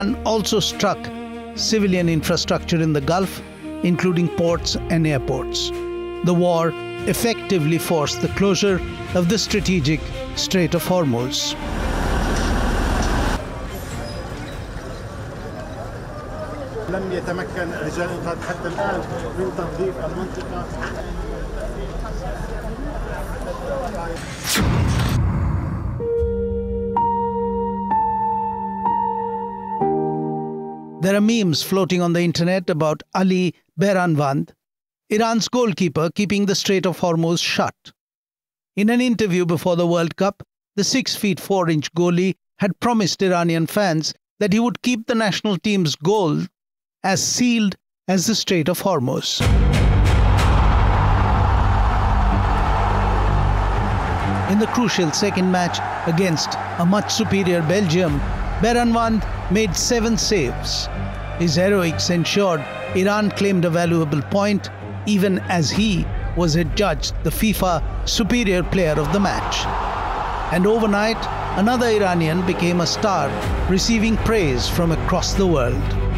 and also struck civilian infrastructure in the Gulf, including ports and airports. The war effectively forced the closure of the strategic Strait of Hormuz. لم يتمكن رجال الإنقاذ حتى الآن من تنظيف المنطقة. There are memes floating on the internet about Ali Behranvand, Iran's goalkeeper, keeping the Strait of Hormuz shut. In an interview before the World Cup, the 6'4" goalie had promised Iranian fans that he would keep the national team's goal as sealed as the Strait of Hormuz. In the crucial second match against a much superior Belgium, Behranvand made 7 saves. His heroics ensured Iran claimed a valuable point, even as he was adjudged the FIFA Superior Player of the Match. And overnight, another Iranian became a star, receiving praise from across the world.